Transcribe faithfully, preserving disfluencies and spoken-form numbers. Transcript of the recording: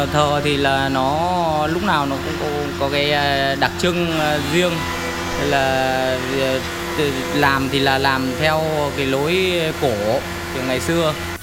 Thờ thì là nó lúc nào nó cũng có, có cái đặc trưng riêng, là làm thì là làm theo cái lối cổ từ ngày xưa.